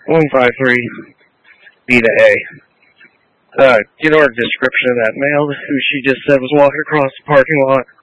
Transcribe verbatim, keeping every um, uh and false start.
one five three, B to A. Uh, get our description of that male who she just said was walking across the parking lot.